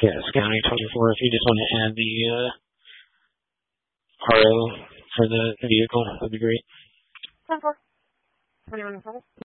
Yes, County 24. If you just want to add the RO for the vehicle, that'd be great. 10-4. 21